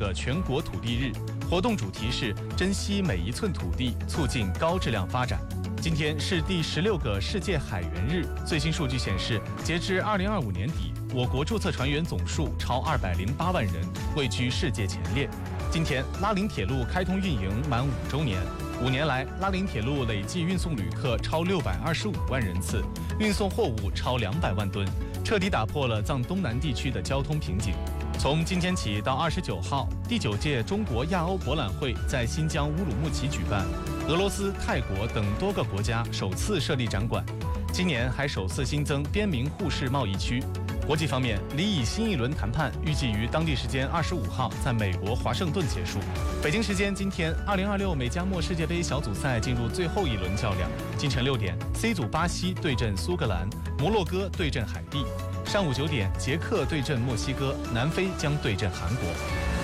个全国土地日，活动主题是珍惜每一寸土地，促进高质量发展。今天是第16个世界海员日，最新数据显示，截至2025年底，我国注册船员总数超208万人，位居世界前列。今天，拉林铁路开通运营满5周年。5年来，拉林铁路累计运送旅客超625万人次，运送货物超200万吨，彻底打破了藏东南地区的交通瓶颈。从今天起到29号，第9届中国亚欧博览会在新疆乌鲁木齐举办，俄罗斯、泰国等多个国家首次设立展馆。今年还首次新增边民互市贸易区。国际方面，离以新一轮谈判预计于当地时间25号在美国华盛顿结束。北京时间今天，2026美加墨世界杯小组赛进入最后一轮较量。今晨6点 ，C 组巴西对阵苏格兰，摩洛哥对阵海地；上午9点，捷克对阵墨西哥，南非将对阵韩国。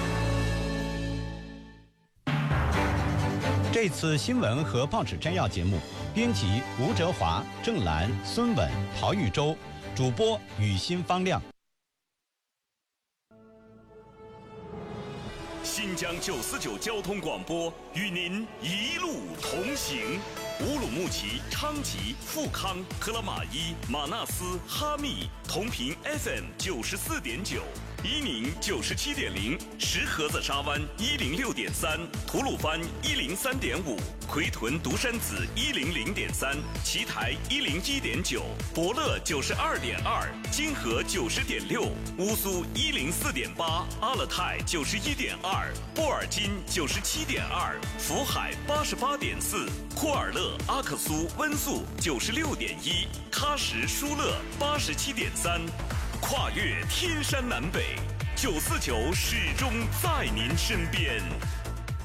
这次新闻和报纸摘要节目，编辑吴哲华、郑兰、孙稳、陶玉洲。主播雨欣方亮。 新疆949交通广播与您一路同行。乌鲁木齐、昌吉、富康、克拉玛依、马纳斯、哈密同频 FM 94.9。伊宁97.0，石河子沙湾106.3，吐鲁番103.5，奎屯独山子100.3，奇台101.9，博乐92.2，金河90.6，乌苏104.8，阿勒泰91.2，波尔金97.2，福海88.4，库尔勒、阿克苏、温宿96.1，喀什、舒勒87.3。跨越天山南北，949始终在您身边。